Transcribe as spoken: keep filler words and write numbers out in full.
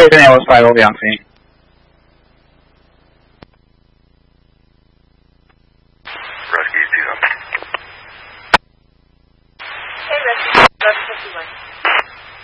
Jason Alice five will be on scene. Rescue, do something. Hey, Rescue, eleven fifty-one.